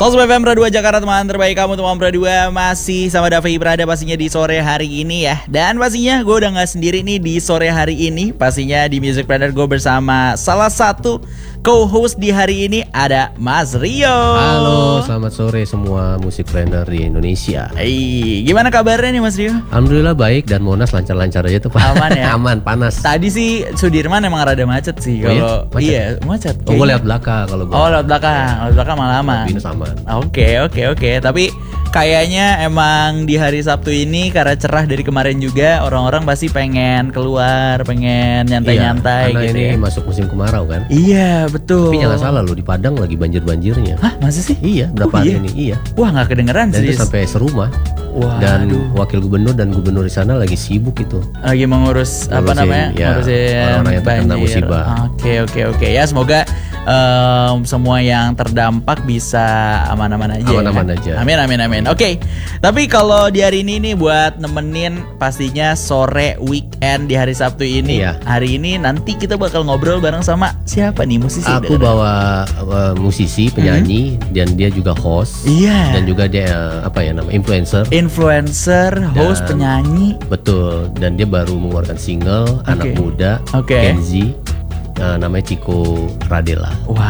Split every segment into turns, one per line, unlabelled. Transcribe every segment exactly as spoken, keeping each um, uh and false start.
Sobat F M Pro dua Jakarta, teman terbaik kamu teman Pro dua. Masih sama Davi Prada pastinya di sore hari ini ya. Dan pastinya gue udah gak sendiri nih di sore hari ini. Pastinya di Music Planner gue bersama salah satu co-host di hari ini, ada Mas Rio.
Halo, selamat sore semua Music Planner di Indonesia.
Hey, gimana kabarnya nih Mas Rio?
Alhamdulillah baik, dan Monas lancar-lancar aja tuh Pak.
Aman ya?
Aman, panas.
Tadi sih Sudirman emang rada macet sih.
Oh
Kalau
iya?
iya macet.
Oh, gue lewat belakang kalau gue.
Oh, lewat belakang. Lewat belakang malah aman.
Binus aman.
Oke, oke, oke. Tapi kayaknya emang di hari Sabtu ini karena cerah dari kemarin juga, orang-orang pasti pengen keluar, pengen nyantai-nyantai
iya,
gitu
ini
ya.
masuk musim kemarau kan.
Iya, betul.
Tapi jangan salah loh, di Padang lagi banjir-banjirnya.
Hah, masa sih?
Iya, berapa
Oh,
hari
iya?
ini? Iya.
Wah, nggak kedengeran
Dan
sih.
itu sampai serumah.
Wah,
Dan
aduh.
wakil gubernur dan gubernur di sana lagi sibuk itu.
Lagi mengurus apa
Ngurusin,
namanya?
ya,
Ngurusin
orang-orang yang terkena
banjir.
musibah.
Oke, oke, oke. Ya, semoga em, semua yang terdampak bisa aman-aman aja.
Aman-aman
ya.
aja.
Amin, amin, amin. Oke. Tapi kalau di hari ini nih buat nemenin pastinya sore weekend di hari Sabtu ini.
Iya.
Hari ini nanti kita bakal ngobrol bareng sama siapa nih musisi?
Aku
Dengerin.
bawa uh, musisi, penyanyi, dan dia juga host.
Iya.
Dan juga dia uh, apa ya namanya, influencer.
Influencer, host,
Dan-
penyanyi.
Betul, dan dia baru mengeluarkan single anak muda,
Oke.
Gen Z, uh, namanya Chico Radela.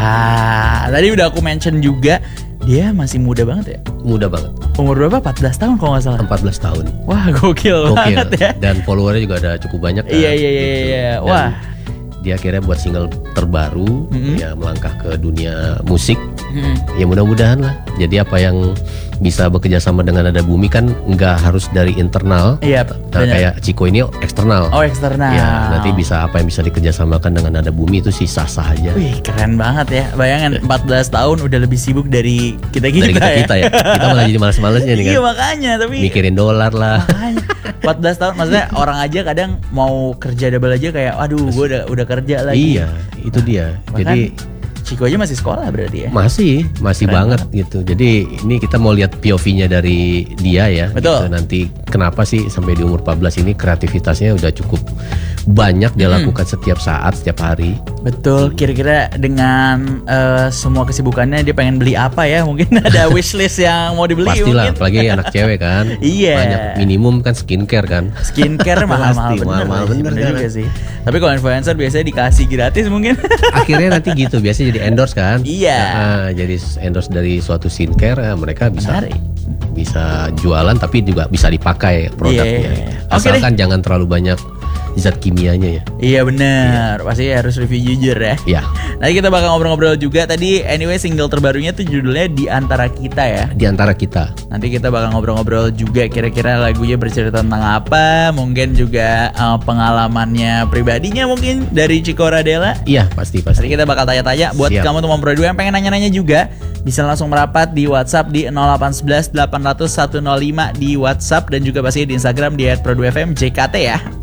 Wah, tadi udah aku mention juga dia masih muda banget ya.
Muda banget,
Umur berapa? empat belas tahun kalau nggak salah.
empat belas tahun.
Wah, gokil,
Gokil.
banget ya.
Dan followernya juga ada cukup banyak kan.
Iya, iya, iya,
gitu.
iya.
Dan
Wah.
dia akhirnya buat single terbaru,
Mhm.
ya melangkah ke dunia musik.
Hmm.
Ya mudah-mudahan lah. Jadi apa yang bisa bekerja sama dengan Nada Bumi kan nggak harus dari internal.
Iya,
Nah,
benar.
kayak Chico ini eksternal.
Oh, eksternal.
Ya, nanti bisa apa yang bisa dikerjasamakan dengan Nada Bumi itu sih sah-sah aja.
Wih, keren banget ya. Bayangin empat belas tahun udah lebih sibuk dari kita-kita
Dari kita
ya.
kita ya. Kita malah jadi males-malesnya nih kan.
Iya, makanya, tapi
Mikirin dolar lah.
makanya empat belas tahun maksudnya orang aja kadang mau kerja double aja kayak aduh, gue udah udah kerja lagi.
Iya, itu dia.
Bahkan
Jadi
Chico aja masih sekolah berarti ya.
masih masih
Keren
banget gitu. Jadi ini kita mau lihat P O V-nya dari dia ya.
Betul.
Gitu. Nanti kenapa sih sampai di umur empat belas ini kreativitasnya udah cukup banyak dia
Hmm.
lakukan setiap saat, setiap hari.
Betul, kira-kira dengan eh, semua kesibukannya dia pengen beli apa ya? Mungkin ada wishlist yang mau dibeli
Pastilah,
mungkin.
apalagi anak cewek kan.
Iya.
Banyak minimum kan skincare kan.
Skincare mahal-mahal
Pasti,
bener,
mahal-mahal
sih,
bener
bener
kan.
juga sih. Tapi kalau influencer biasanya dikasih gratis mungkin.
Akhirnya nanti gitu, biasanya jadi endorse kan.
Iya.
Nah, jadi endorse dari suatu skincare, eh, mereka bisa
Menarik.
bisa jualan tapi juga bisa dipakai produknya.
Iya. Oke
Asalkan jangan terlalu banyak zat kimianya ya.
Iya bener, pasti harus review jujur ya.
Ya,
Nanti kita bakal ngobrol-ngobrol juga. Tadi anyway single terbarunya tuh judulnya Di Antara Kita ya.
di antara kita.
Nanti kita bakal ngobrol-ngobrol juga kira-kira lagunya bercerita tentang apa. Mungkin juga eh, pengalamannya pribadinya mungkin dari Chico Radela.
Iya, pasti
Nanti
pasti.
kita bakal tanya-tanya. Buat
Siap.
kamu teman Pro dua yang pengen nanya-nanya juga, bisa langsung merapat di WhatsApp di nol delapan satu satu delapan nol nol satu nol lima di WhatsApp. Dan juga pasti di Instagram di et pro dua f m J K T ya.